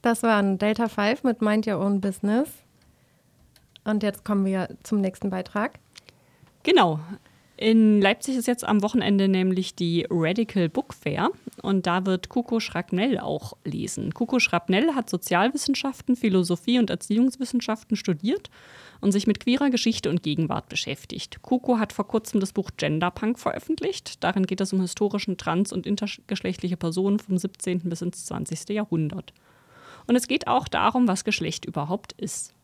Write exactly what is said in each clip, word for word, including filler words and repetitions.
Das war ein Delta fünf mit Mind Your Own Business. Und jetzt kommen wir zum nächsten Beitrag. Genau. In Leipzig ist jetzt am Wochenende nämlich die Radical Book Fair und da wird Coco Schrapnell auch lesen. Coco Schrapnell hat Sozialwissenschaften, Philosophie und Erziehungswissenschaften studiert und sich mit queerer Geschichte und Gegenwart beschäftigt. Coco hat vor kurzem das Buch Genderpunk veröffentlicht. Darin geht es um historischen trans- und intergeschlechtliche Personen vom siebzehnten bis ins zwanzigste Jahrhundert. Und es geht auch darum, was Geschlecht überhaupt ist.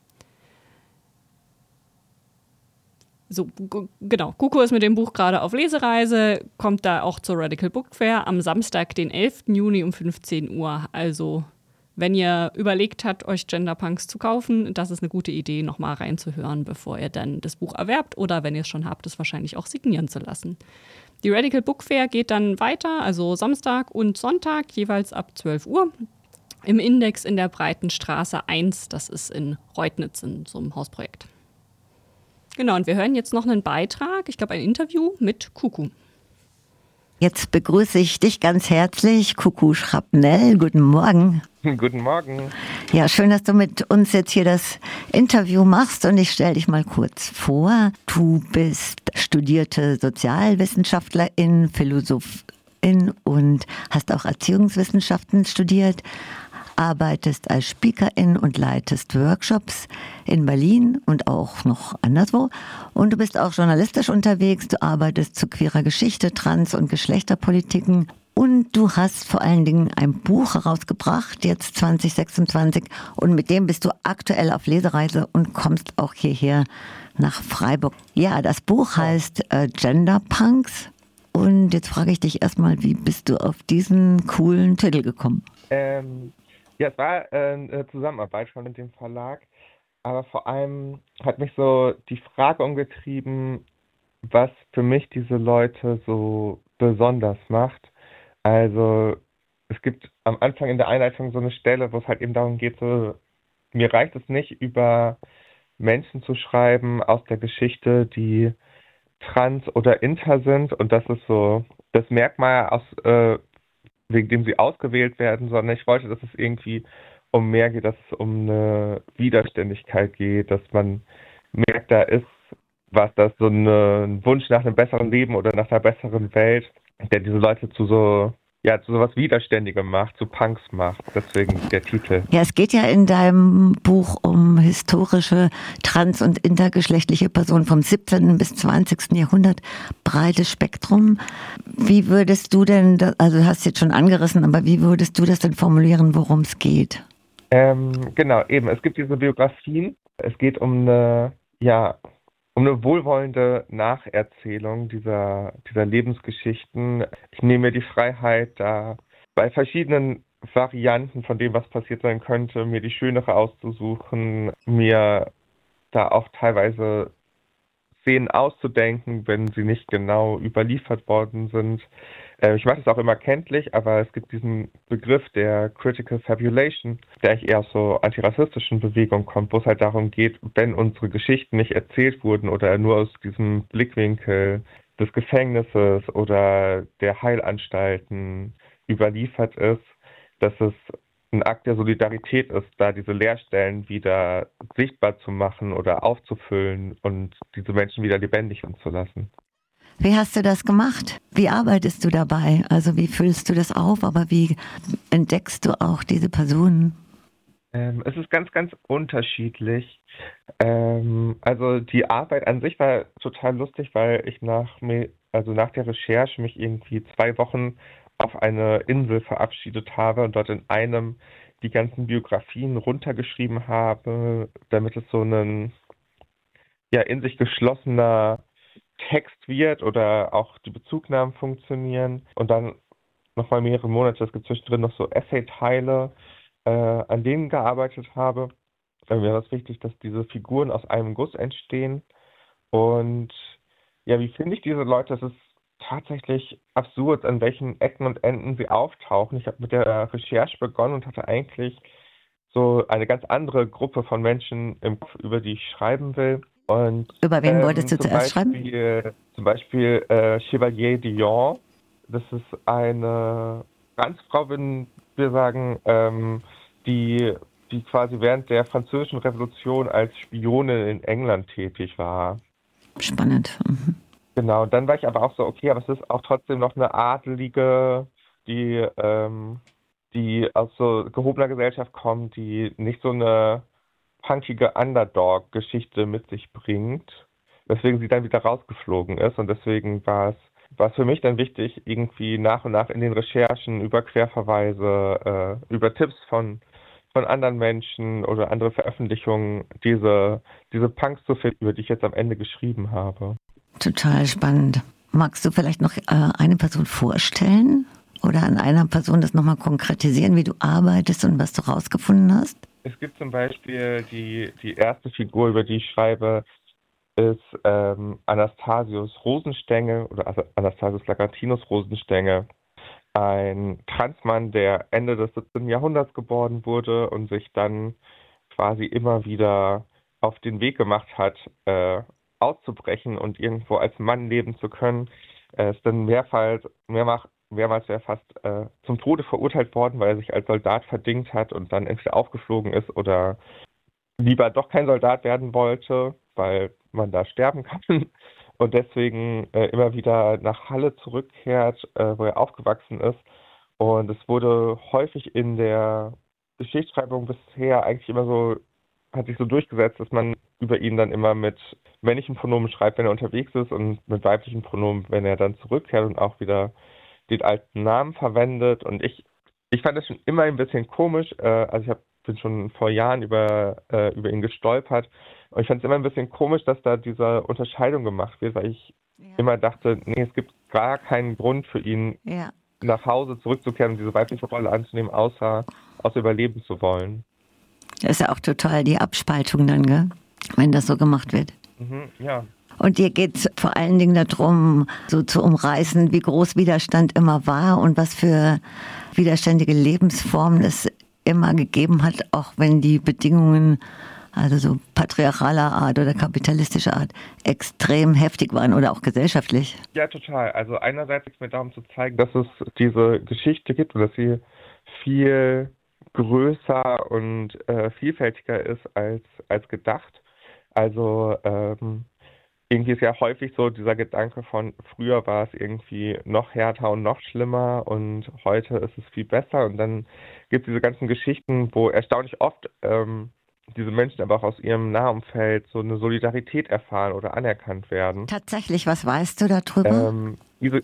So, g- genau. Coco ist mit dem Buch gerade auf Lesereise, kommt da auch zur Radical Book Fair am Samstag, den elften Juni um fünfzehn Uhr. Also, wenn ihr überlegt habt, euch Genderpunks zu kaufen, das ist eine gute Idee, nochmal reinzuhören, bevor ihr dann das Buch erwerbt. Oder wenn ihr es schon habt, es wahrscheinlich auch signieren zu lassen. Die Radical Book Fair geht dann weiter, also Samstag und Sonntag, jeweils ab zwölf Uhr. Im Index in der Breitenstraße eins, das ist in Reutnitz in so einem Hausprojekt. Genau, und wir hören jetzt noch einen Beitrag, ich glaube ein Interview mit Kuku. Jetzt begrüße ich dich ganz herzlich, Coco Schrapnell. Guten Morgen. Guten Morgen. Ja, schön, dass du mit uns jetzt hier das Interview machst und ich stelle dich mal kurz vor. Du bist studierte Sozialwissenschaftlerin, Philosophin und hast auch Erziehungswissenschaften studiert. Arbeitest als Speakerin und leitest Workshops in Berlin und auch noch anderswo. Und du bist auch journalistisch unterwegs. Du arbeitest zu queerer Geschichte, Trans- und Geschlechterpolitiken. Und du hast vor allen Dingen ein Buch herausgebracht, jetzt zwanzig sechsundzwanzig. Und mit dem bist du aktuell auf Lesereise und kommst auch hierher nach Freiburg. Ja, das Buch heißt äh, Genderpunks. Und jetzt frage ich dich erstmal, wie bist du auf diesen coolen Titel gekommen? Ähm, ja, es war äh, eine Zusammenarbeit schon mit dem Verlag, aber vor allem hat mich so die Frage umgetrieben, was für mich diese Leute so besonders macht. Also es gibt am Anfang in der Einleitung so eine Stelle, wo es halt eben darum geht, so, mir reicht es nicht, über Menschen zu schreiben aus der Geschichte, die trans oder inter sind und das ist so das Merkmal, aus, äh, wegen dem sie ausgewählt werden, sondern ich wollte, dass es irgendwie um mehr geht, dass es um eine Widerständigkeit geht, dass man merkt, da ist was, das so eine, ein Wunsch nach einem besseren Leben oder nach einer besseren Welt, der diese Leute zu so, ja, zu sowas Widerständigem macht, zu Punks macht. Deswegen der Titel. Ja, es geht ja in deinem Buch um historische trans- und intergeschlechtliche Personen vom siebzehnten bis zwanzigsten Jahrhundert. Breites Spektrum. Wie würdest du denn, das, also du hast jetzt schon angerissen, aber wie würdest du das denn formulieren, worum es geht? Ähm, genau, eben. Es gibt diese Biografien. Es geht um eine, ja, um eine wohlwollende Nacherzählung dieser, dieser Lebensgeschichten. Ich nehme mir die Freiheit, da bei verschiedenen Varianten von dem, was passiert sein könnte, mir die schönere auszusuchen, mir da auch teilweise Szenen auszudenken, wenn sie nicht genau überliefert worden sind. Äh, ich mache das auch immer kenntlich, aber es gibt diesen Begriff der Critical Fabulation, der eigentlich eher aus so antirassistischen Bewegungen kommt, wo es halt darum geht, wenn unsere Geschichten nicht erzählt wurden oder nur aus diesem Blickwinkel des Gefängnisses oder der Heilanstalten überliefert ist, dass es ein Akt der Solidarität ist, da diese Leerstellen wieder sichtbar zu machen oder aufzufüllen und diese Menschen wieder lebendig werden zu lassen. Wie hast du das gemacht? Wie arbeitest du dabei? Also wie füllst du das auf, aber wie entdeckst du auch diese Personen? Ähm, es ist ganz, ganz unterschiedlich. Ähm, also die Arbeit an sich war total lustig, weil ich nach mir, also nach der Recherche mich irgendwie zwei Wochen auf eine Insel verabschiedet habe und dort in einem die ganzen Biografien runtergeschrieben habe, damit es so ein ja in sich geschlossener Text wird oder auch die Bezugnahmen funktionieren und dann nochmal mehrere Monate, es gibt zwischendrin noch so Essay-Teile, äh, an denen gearbeitet habe. Äh, mir war es wichtig, dass diese Figuren aus einem Guss entstehen. Und ja, wie finde ich diese Leute? Es ist tatsächlich absurd, an welchen Ecken und Enden sie auftauchen. Ich habe mit der Recherche begonnen und hatte eigentlich so eine ganz andere Gruppe von Menschen im Kopf, über die ich schreiben will. Und Über wen wolltest ähm, du zum zuerst schreiben? Beispiel, zum Beispiel äh, Chevalier Dion. Das ist eine Transfrau, würden wir sagen, ähm, die, die quasi während der Französischen Revolution als Spionin in England tätig war. Spannend. Mhm. Genau, dann war ich aber auch so, okay, aber es ist auch trotzdem noch eine Adelige, die, ähm, die aus so gehobener Gesellschaft kommt, die nicht so eine punkige Underdog-Geschichte mit sich bringt, weswegen sie dann wieder rausgeflogen ist. Und deswegen war es, war es für mich dann wichtig, irgendwie nach und nach in den Recherchen über Querverweise, äh, über Tipps von, von anderen Menschen oder andere Veröffentlichungen diese, diese Punks zu finden, über die ich jetzt am Ende geschrieben habe. Total spannend. Magst du vielleicht noch äh, eine Person vorstellen oder an einer Person das nochmal konkretisieren, wie du arbeitest und was du rausgefunden hast? Es gibt zum Beispiel die, die erste Figur, über die ich schreibe, ist ähm, Anastasius Rosenstengel oder also Anastasius Lagartinus Rosenstengel, ein Transmann, der Ende des siebzehnten Jahrhunderts geboren wurde und sich dann quasi immer wieder auf den Weg gemacht hat, äh, auszubrechen und irgendwo als Mann leben zu können. Er ist dann mehrfach, mehrmals, mehrmals wäre fast äh, zum Tode verurteilt worden, weil er sich als Soldat verdingt hat und dann entweder aufgeflogen ist oder lieber doch kein Soldat werden wollte, weil man da sterben kann und deswegen äh, immer wieder nach Halle zurückkehrt, äh, wo er aufgewachsen ist. Und es wurde häufig in der Geschichtsschreibung bisher eigentlich immer so, hat sich so durchgesetzt, dass man über ihn dann immer mit männlichen Pronomen schreibt, wenn er unterwegs ist und mit weiblichen Pronomen, wenn er dann zurückkehrt und auch wieder den alten Namen verwendet. Und ich, ich fand das schon immer ein bisschen komisch. Äh, also ich hab, bin schon vor Jahren über, äh, über ihn gestolpert. Und ich fand es immer ein bisschen komisch, dass da diese Unterscheidung gemacht wird, weil ich ja. immer dachte, nee, es gibt gar keinen Grund für ihn, ja. nach Hause zurückzukehren und diese weibliche Rolle anzunehmen, außer, außer überleben zu wollen. Das ist ja auch total die Abspaltung dann, gell? Wenn das so gemacht wird. Mhm, ja. Und dir geht es vor allen Dingen darum, so zu umreißen, wie groß Widerstand immer war und was für widerständige Lebensformen es immer gegeben hat, auch wenn die Bedingungen, also so patriarchaler Art oder kapitalistischer Art, extrem heftig waren oder auch gesellschaftlich. Ja, total. Also einerseits geht es mir darum zu zeigen, dass es diese Geschichte gibt und dass sie viel größer und äh, vielfältiger ist als, als gedacht. Also ähm, irgendwie ist ja häufig so dieser Gedanke von, früher war es irgendwie noch härter und noch schlimmer und heute ist es viel besser. Und dann gibt es diese ganzen Geschichten, wo erstaunlich oft ähm, diese Menschen aber auch aus ihrem Nahumfeld so eine Solidarität erfahren oder anerkannt werden. Tatsächlich, was weißt du darüber? Ähm, diese,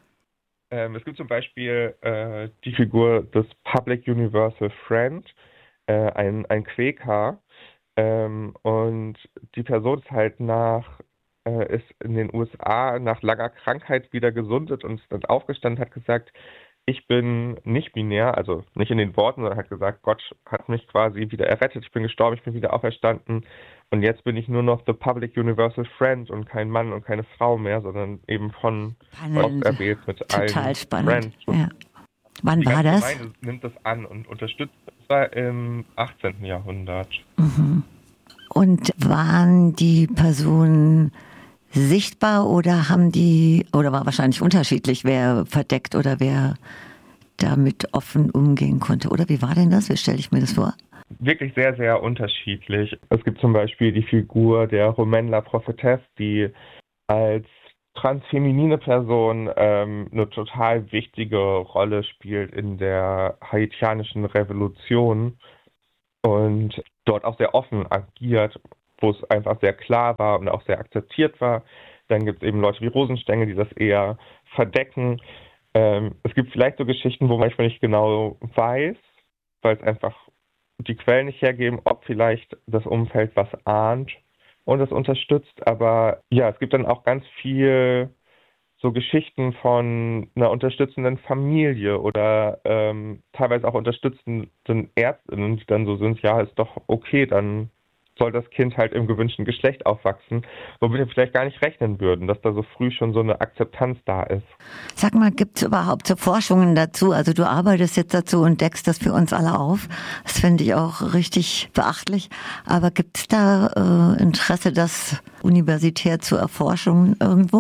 ähm, es gibt zum Beispiel äh, die Figur des Public Universal Friend, äh, ein, ein Quäker, ähm, und die Person ist halt nach äh, ist in den U S A nach langer Krankheit wieder gesundet und ist dann aufgestanden, hat gesagt, ich bin nicht binär, also nicht in den Worten, sondern hat gesagt, Gott hat mich quasi wieder errettet, ich bin gestorben, ich bin wieder auferstanden und jetzt bin ich nur noch the Public Universal Friend und kein Mann und keine Frau mehr, sondern eben von Gott erwählt mit Total allen spannend. Friends. Ja. Wann war das? Die Gemeinde nimmt das an und unterstützt. Das war im achtzehnten Jahrhundert. Mhm. Und waren die Personen sichtbar oder haben die, oder war wahrscheinlich unterschiedlich, wer verdeckt oder wer damit offen umgehen konnte? Oder wie war denn das? Wie stelle ich mir das vor? Wirklich sehr, sehr unterschiedlich. Es gibt zum Beispiel die Figur der Rumenla Prophetess, die als transfeminine Person ähm, eine total wichtige Rolle spielt in der haitianischen Revolution und dort auch sehr offen agiert, wo es einfach sehr klar war und auch sehr akzeptiert war. Dann gibt es eben Leute wie Rosenstengel, die das eher verdecken. Ähm, es gibt vielleicht so Geschichten, wo man manchmal nicht genau weiß, weil es einfach die Quellen nicht hergeben, ob vielleicht das Umfeld was ahnt und es unterstützt. Aber ja, es gibt dann auch ganz viel so Geschichten von einer unterstützenden Familie oder ähm, teilweise auch unterstützenden Ärztinnen, die dann so sind, ja, ist doch okay, dann soll das Kind halt im gewünschten Geschlecht aufwachsen, womit wir vielleicht gar nicht rechnen würden, dass da so früh schon so eine Akzeptanz da ist. Sag mal, gibt es überhaupt so Forschungen dazu? Also du arbeitest jetzt dazu und deckst das für uns alle auf. Das finde ich auch richtig beachtlich. Aber gibt es da äh, Interesse, das universitär zu erforschen irgendwo?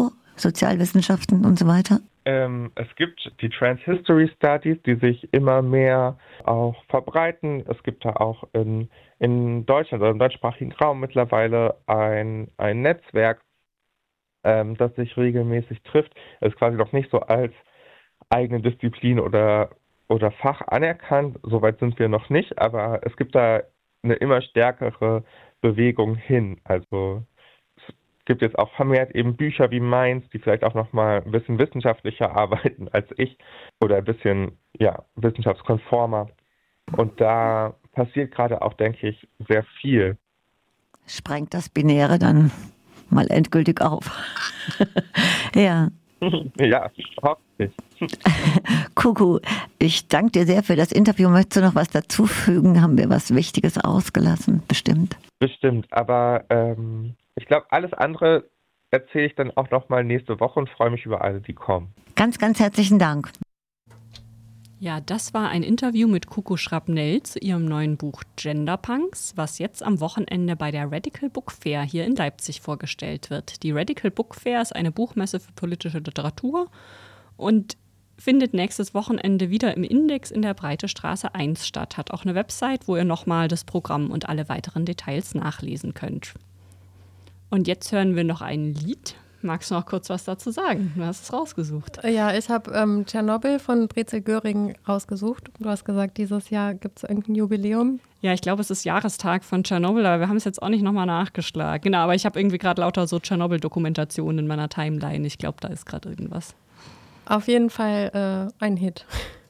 Sozialwissenschaften und so weiter? Ähm, es gibt die Trans History Studies, die sich immer mehr auch verbreiten. Es gibt da auch in, in Deutschland oder im deutschsprachigen Raum mittlerweile ein, ein Netzwerk, ähm, das sich regelmäßig trifft. Es ist quasi noch nicht so als eigene Disziplin oder, oder Fach anerkannt. Soweit sind wir noch nicht, aber es gibt da eine immer stärkere Bewegung hin. Also es gibt jetzt auch vermehrt eben Bücher wie meins, die vielleicht auch nochmal ein bisschen wissenschaftlicher arbeiten als ich oder ein bisschen ja, wissenschaftskonformer. Und da passiert gerade auch, denke ich, sehr viel. Sprengt das Binäre dann mal endgültig auf. Ja. Ja, hoffentlich. Kuku, ich danke dir sehr für das Interview. Möchtest du noch was dazufügen? Haben wir was Wichtiges ausgelassen? Bestimmt. Bestimmt, aber ähm, ich glaube, alles andere erzähle ich dann auch nochmal nächste Woche und freue mich über alle, die kommen. Ganz, ganz herzlichen Dank. Ja, das war ein Interview mit Kuku Schrapnell zu ihrem neuen Buch Genderpunks, was jetzt am Wochenende bei der Radical Book Fair hier in Leipzig vorgestellt wird. Die Radical Book Fair ist eine Buchmesse für politische Literatur und findet nächstes Wochenende wieder im Index in der Breite Straße eins statt. Hat auch eine Website, wo ihr nochmal das Programm und alle weiteren Details nachlesen könnt. Und jetzt hören wir noch ein Lied. Magst du noch kurz was dazu sagen? Du hast es rausgesucht. Ja, ich habe ähm, Tschernobyl von Brezel Göring rausgesucht. Du hast gesagt, dieses Jahr gibt es irgendein Jubiläum. Ja, ich glaube, es ist Jahrestag von Tschernobyl, aber wir haben es jetzt auch nicht nochmal nachgeschlagen. Genau, aber ich habe irgendwie gerade lauter so Tschernobyl-Dokumentationen in meiner Timeline. Ich glaube, da ist gerade irgendwas. Auf jeden Fall äh, ein Hit.